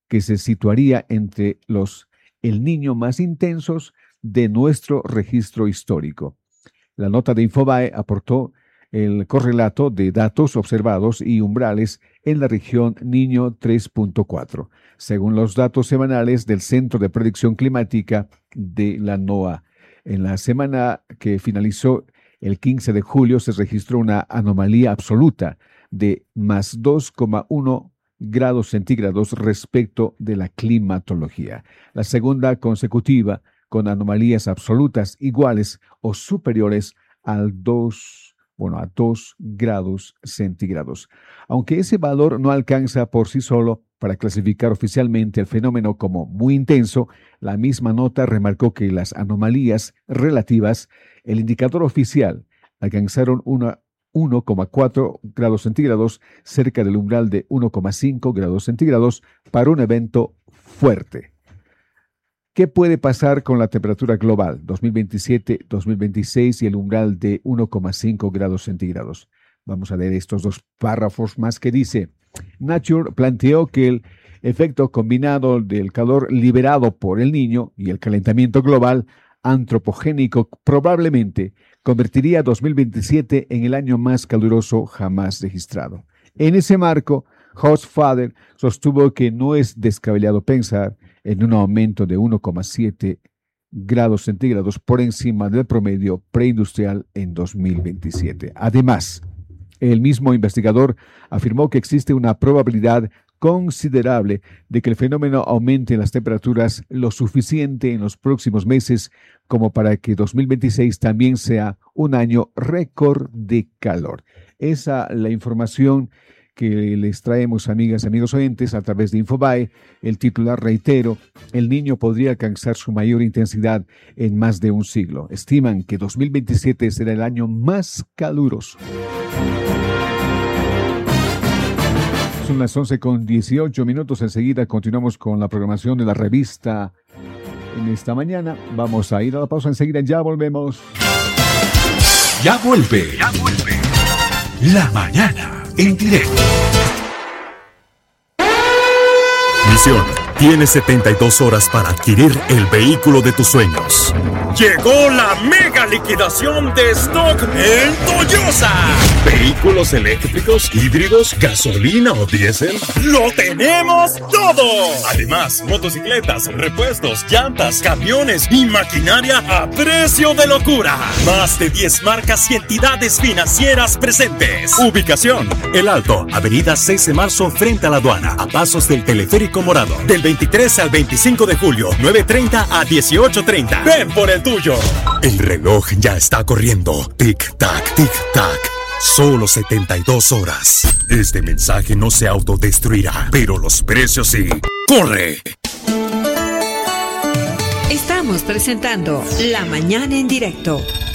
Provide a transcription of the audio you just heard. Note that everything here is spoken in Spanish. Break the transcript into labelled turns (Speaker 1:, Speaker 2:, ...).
Speaker 1: que se situaría entre el niño más intensos de nuestro registro histórico. La nota de Infobae aportó el correlato de datos observados y umbrales en la región Niño 3.4, según los datos semanales del Centro de Predicción Climática de la NOAA. En la semana que finalizó el 15 de julio se registró una anomalía absoluta de más 2,1 grados centígrados respecto de la climatología, la segunda consecutiva con anomalías absolutas iguales o superiores a 2 grados centígrados. Aunque ese valor no alcanza por sí solo para clasificar oficialmente el fenómeno como muy intenso, la misma nota remarcó que las anomalías relativas, el indicador oficial, alcanzaron 1,4 grados centígrados cerca del umbral de 1,5 grados centígrados para un evento fuerte. ¿Qué puede pasar con la temperatura global 2027-2026 y el umbral de 1,5 grados centígrados? Vamos a leer estos dos párrafos más que dice: Nature planteó que el efecto combinado del calor liberado por el Niño y el calentamiento global antropogénico probablemente convertiría 2027 en el año más caluroso jamás registrado. En ese marco, Hofstadter sostuvo que no es descabellado pensar en un aumento de 1,7 grados centígrados por encima del promedio preindustrial en 2027. Además, el mismo investigador afirmó que existe una probabilidad considerable de que el fenómeno aumente las temperaturas lo suficiente en los próximos meses como para que 2026 también sea un año récord de calor. Esa es la información que les traemos, amigas y amigos oyentes, a través de Infobae. El titular, reitero, el Niño podría alcanzar su mayor intensidad en más de un siglo. Estiman que 2027 será el año más caluroso. Son las 11:18. Enseguida continuamos con la programación de la revista en esta mañana. Vamos a ir a la pausa enseguida. Ya volvemos.
Speaker 2: Ya vuelve. La mañana en directo. Misión: tienes 72 horas para adquirir el vehículo de tus sueños.
Speaker 3: Llegó la mega liquidación de stock en Toyosa. Vehículos eléctricos, híbridos, gasolina o diésel, ¡lo tenemos todo! Además, motocicletas, repuestos, llantas, camiones y maquinaria a precio de locura. Más de 10 marcas y entidades financieras presentes. Ubicación: El Alto, avenida 6 de marzo frente a la aduana, a pasos del teleférico morado. Del 23 al 25 de julio, 9:30 a 18:30. Ven por el tuyo. El reloj ya está corriendo. Tic-tac, tic-tac. Solo 72 horas. Este mensaje no se autodestruirá, pero los precios sí. ¡Corre!
Speaker 4: Estamos presentando La Mañana en Directo.